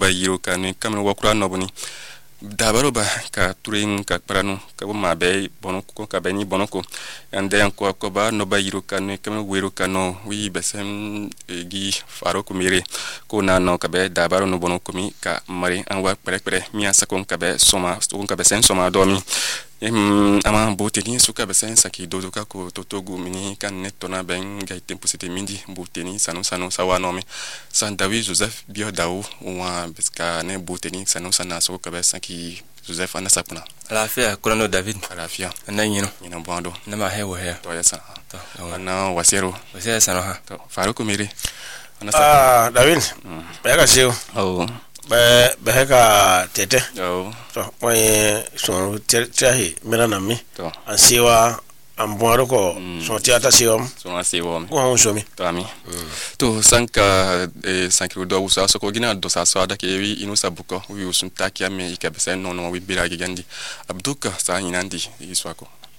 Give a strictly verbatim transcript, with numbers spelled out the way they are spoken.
yiro kan kam wakura nobuni dabaro ba ka turing ka paranu ka ma be bonoko ka beni bonoko ande anko ko ba no ba yiro kan kam wero kano wi besem gi faro ko mire ko na no ka be dabaro no bonoko mi ka mari an wa pere pere mi asa kon ka be soma ko ka be sen soma do mi em ama boteni suka be sen saki dodo ka ko totogu mini kan netto na ben ga tempo c'était mindi boteni sanu sanu sawa no mi san David Joseph bio dawo wa beska ne boteni sanu sana so ka be saki Joseph ana sapuna alafia kolonel David alafia ana yino yino bondo na ma hewo he to yasa to ana wasero wasero sana ha to faru ko mire ana ah David ba ka seo oh ba ba ka tete oh to moye so tiahi mera na mi to ansiwa amboaro ko so tiata siom so asiwo ko hon so mi to ami to sanka e sankiro do usa so ko gina do sa so da ke wi inu sabuko wi usun takia me ikabesen no no wi biragi gandi abduka sa inandi iswako